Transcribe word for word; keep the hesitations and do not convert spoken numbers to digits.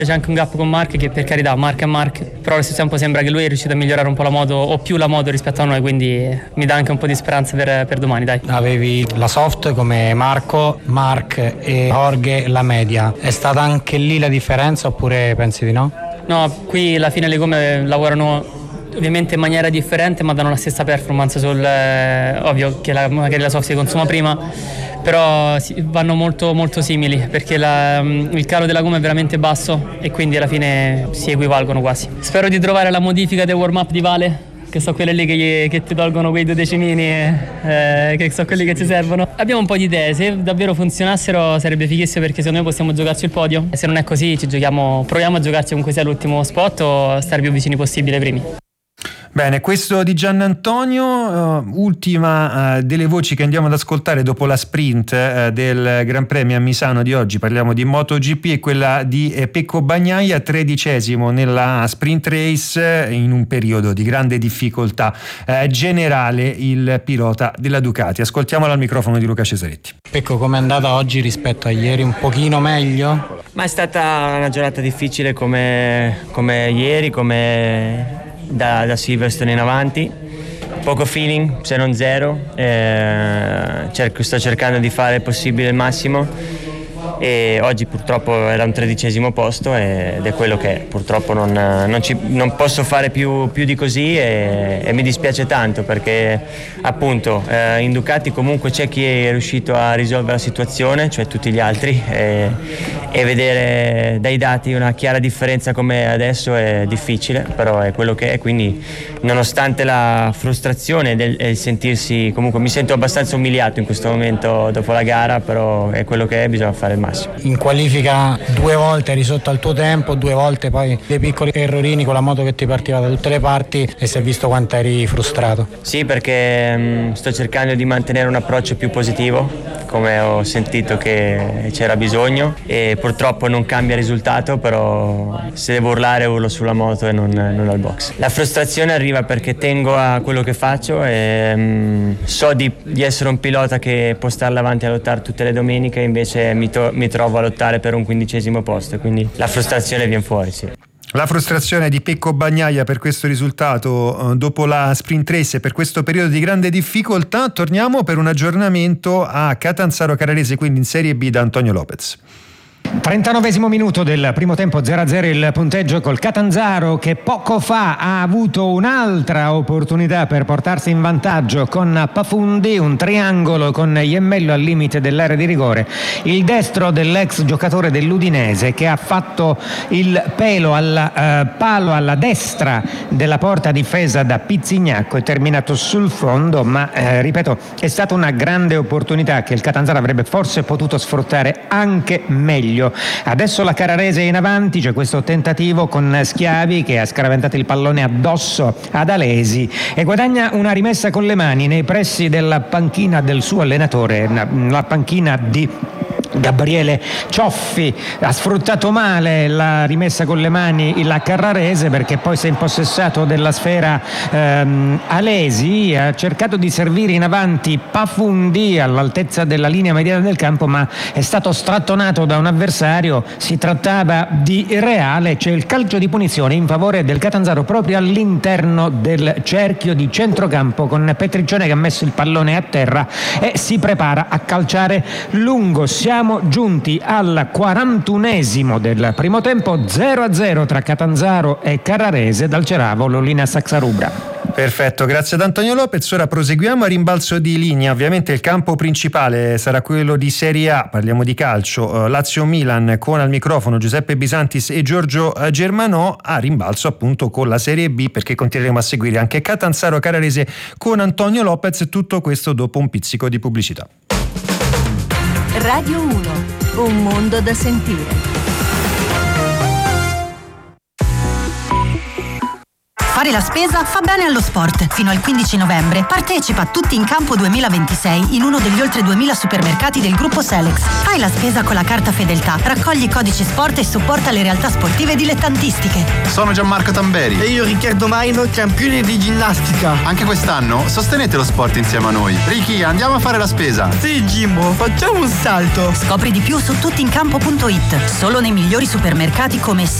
C'è anche un gap con Mark che, per carità, Mark è Mark, però allo stesso tempo sembra che lui è riuscito a migliorare un po' la moto o più la moto rispetto a noi, quindi mi dà anche un po' di speranza per, per domani, dai. Avevi la soft come Marco, Mark e Jorge la media, è stata anche lì la differenza oppure pensi di no? No, qui alla fine le gomme lavorano ovviamente in maniera differente ma danno la stessa performance sul, eh, ovvio che la, magari la soft si consuma prima, però si, vanno molto molto simili perché la, il calo della gomma è veramente basso e quindi alla fine si equivalgono quasi. Spero di trovare la modifica del warm up di Vale, che sono quelle lì che, che ti tolgono quei due decimini, eh, che sono quelli che ci servono. Abbiamo un po' di idee, se davvero funzionassero sarebbe fighissimo perché secondo me possiamo giocarci il podio, e se non è così ci giochiamo, proviamo a giocarci comunque sia l'ultimo spot o stare più vicini possibile ai primi. Bene, questo di Giannantonio, uh, ultima uh, delle voci che andiamo ad ascoltare dopo la sprint uh, del Gran Premio a Misano di oggi. Parliamo di MotoGP e quella di eh, Pecco Bagnaia, tredicesimo nella sprint race uh, in un periodo di grande difficoltà uh, generale il pilota della Ducati. Ascoltiamolo al microfono di Luca Cesaretti. Pecco, com'è andata oggi rispetto a ieri? Un pochino meglio? Ma è stata una giornata difficile come, come ieri, come da, da Silverstone in avanti, poco feeling se non zero, eh, cerco, sto cercando di fare il possibile il massimo e oggi purtroppo era un tredicesimo posto ed è quello che è. Purtroppo non, non, ci, non posso fare più, più di così e, e mi dispiace tanto perché appunto eh, in Ducati comunque c'è chi è riuscito a risolvere la situazione, cioè tutti gli altri, e, e vedere dai dati una chiara differenza come adesso è difficile, però è quello che è, quindi nonostante la frustrazione del, e il sentirsi, comunque mi sento abbastanza umiliato in questo momento dopo la gara, però è quello che è, bisogna fare il massimo. In qualifica due volte eri sotto al tuo tempo, due volte poi dei piccoli errorini con la moto che ti partiva da tutte le parti e si è visto quanto eri frustrato. Sì, perché mh, sto cercando di mantenere un approccio più positivo, come ho sentito che c'era bisogno, e purtroppo non cambia risultato, però se devo urlare urlo sulla moto e non, non al box. La frustrazione arriva perché tengo a quello che faccio e mh, so di, di essere un pilota che può stare avanti a lottare tutte le domeniche, invece mi, to- mi trovo a lottare per un quindicesimo posto, quindi la frustrazione viene fuori, sì. La frustrazione di Pecco Bagnaia per questo risultato eh, dopo la sprint race e per questo periodo di grande difficoltà. Torniamo per un aggiornamento a Catanzaro Carrarese, quindi in Serie B, da Antonio Lopez. trentanovesimo minuto del primo tempo, zero a zero il punteggio col Catanzaro che poco fa ha avuto un'altra opportunità per portarsi in vantaggio con Pafundi, un triangolo con Iemmello al limite dell'area di rigore, il destro dell'ex giocatore dell'Udinese che ha fatto il pelo al eh, palo alla destra della porta difesa da Pizzignacco e terminato sul fondo, ma eh, ripeto, è stata una grande opportunità che il Catanzaro avrebbe forse potuto sfruttare anche meglio. Adesso la Carrarese è in avanti, c'è questo tentativo con Schiavi che ha scaraventato il pallone addosso ad Alesi e guadagna una rimessa con le mani nei pressi della panchina del suo allenatore, la panchina di Gabriele Cioffi. Ha sfruttato male la rimessa con le mani la Carrarese perché poi si è impossessato della sfera ehm, Alesi, ha cercato di servire in avanti Pafundi all'altezza della linea mediana del campo, ma è stato strattonato da un avversario. Si trattava di Reale, c'è il calcio di punizione in favore del Catanzaro proprio all'interno del cerchio di centrocampo con Petriccione che ha messo il pallone a terra e si prepara a calciare lungo. Siamo giunti al quarantunesimo del primo tempo, zero a zero tra Catanzaro e Carrarese dal Ceravo Lolina Saxarubra. Perfetto, grazie ad Antonio Lopez. Ora proseguiamo a rimbalzo di linea. Ovviamente il campo principale sarà quello di Serie A, parliamo di calcio, Lazio-Milan con al microfono Giuseppe Bisantis e Giorgio Germanò, a rimbalzo appunto con la Serie B perché continueremo a seguire anche Catanzaro Carrarese con Antonio Lopez, tutto questo dopo un pizzico di pubblicità. Radio uno, un mondo da sentire. Fare la spesa fa bene allo sport. Fino al quindici novembre partecipa a Tutti in Campo duemilaventisei in uno degli oltre duemila supermercati del gruppo Selex. Fai la spesa con la carta Fedeltà, raccogli i codici sport e supporta le realtà sportive dilettantistiche. Sono Gianmarco Tamberi. E io Riccardo Maino, campione di ginnastica. Anche quest'anno sostenete lo sport insieme a noi. Ricky, andiamo a fare la spesa. Sì, Jimbo, facciamo un salto. Scopri di più su tuttiincampo punto it. Solo nei migliori supermercati come